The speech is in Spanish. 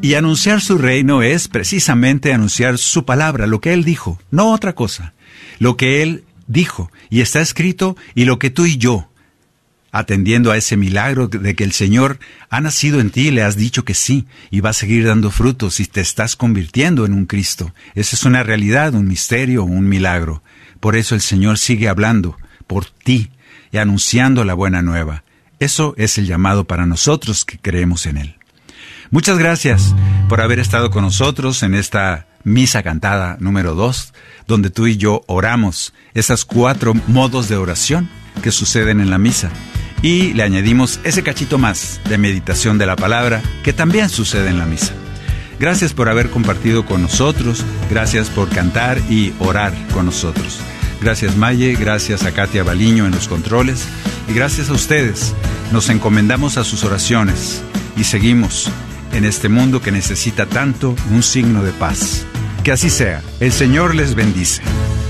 Y anunciar su reino es precisamente anunciar su palabra, lo que Él dijo, no otra cosa. Lo que Él dijo, y está escrito, y lo que tú y yo, atendiendo a ese milagro de que el Señor ha nacido en ti, le has dicho que sí, y va a seguir dando frutos y te estás convirtiendo en un Cristo. Esa es una realidad, un misterio, un milagro. Por eso el Señor sigue hablando por ti y anunciando la buena nueva. Eso es el llamado para nosotros que creemos en Él. Muchas gracias por haber estado con nosotros en esta misa cantada número 2, donde tú y yo oramos esas 4 modos de oración que suceden en la misa. Y le añadimos ese cachito más de meditación de la palabra que también sucede en la misa. Gracias por haber compartido con nosotros, gracias por cantar y orar con nosotros. Gracias Maye, gracias a Katia Baliño en los controles y gracias a ustedes. Nos encomendamos a sus oraciones y seguimos en este mundo que necesita tanto un signo de paz. Que así sea. El Señor les bendice.